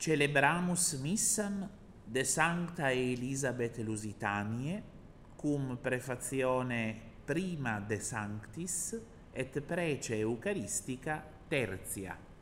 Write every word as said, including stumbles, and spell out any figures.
Celebramus missam de Sancta Elisabeth Lusitanie cum prefazione prima de Sanctis et prece Eucharistica tertia.